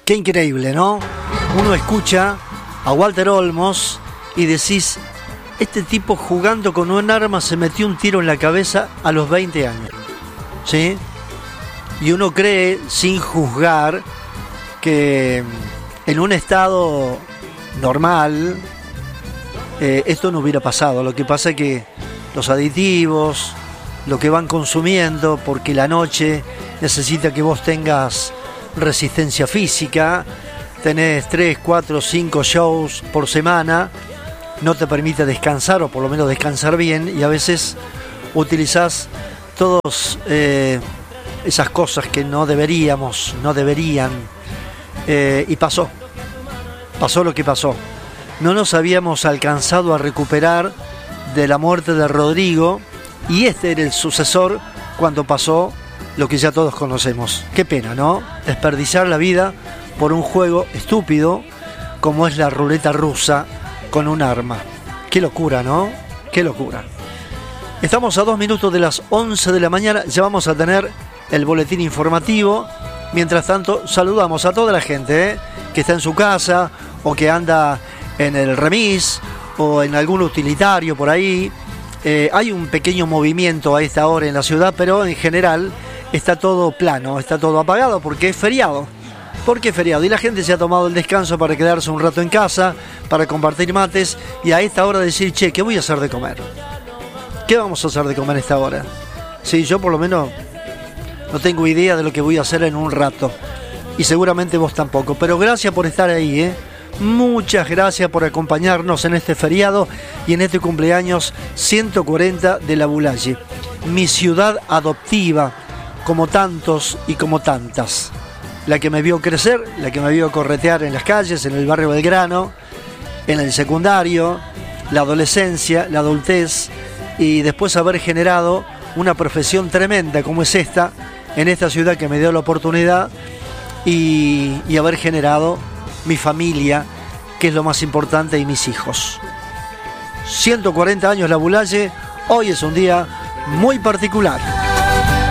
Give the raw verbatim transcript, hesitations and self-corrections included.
Qué increíble, ¿no? Uno escucha a Walter Olmos y decís, este tipo jugando con un arma se metió un tiro en la cabeza a los veinte años, ¿sí? Y uno cree, sin juzgar, que en un estado normal eh, esto no hubiera pasado. Lo que pasa es que los aditivos, lo que van consumiendo, porque la noche necesita que vos tengas resistencia física, tenés tres, cuatro, cinco shows por semana, no te permite descansar, o por lo menos descansar bien, y a veces utilizás todas eh, esas cosas que no deberíamos, no deberían, eh, y pasó, pasó lo que pasó. No nos habíamos alcanzado a recuperar de la muerte de Rodrigo, y este era el sucesor cuando pasó lo que ya todos conocemos. Qué pena, ¿no? Desperdiciar la vida por un juego estúpido como es la ruleta rusa con un arma. Qué locura, ¿no? Qué locura. Estamos a dos minutos de las once de la mañana, ya vamos a tener el boletín informativo. Mientras tanto, saludamos a toda la gente ¿eh? que está en su casa o que anda en el remis o en algún utilitario por ahí. Eh, hay un pequeño movimiento a esta hora en la ciudad, pero en general está todo plano, está todo apagado porque es feriado. Porque es feriado y la gente se ha tomado el descanso para quedarse un rato en casa, para compartir mates y a esta hora decir, che, ¿qué voy a hacer de comer? ¿Qué vamos a hacer de comer a esta hora? Sí, yo por lo menos no tengo idea de lo que voy a hacer en un rato. Y seguramente vos tampoco. Pero gracias por estar ahí, ¿eh? Muchas gracias por acompañarnos en este feriado y en este cumpleaños ciento cuarenta de La Bulaye. Mi ciudad adoptiva, como tantos y como tantas. La que me vio crecer, la que me vio corretear en las calles, en el barrio Belgrano, en el secundario, la adolescencia, la adultez y después haber generado una profesión tremenda como es esta, en esta ciudad que me dio la oportunidad y, y haber generado mi familia, que es lo más importante, y mis hijos. ciento cuarenta años La Bulaye, hoy es un día muy particular.